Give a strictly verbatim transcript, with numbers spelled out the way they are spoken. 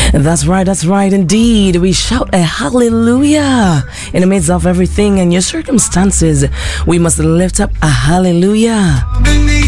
That's right, that's right indeed. We shout a hallelujah in the midst of everything and your circumstances. We must lift up a hallelujah.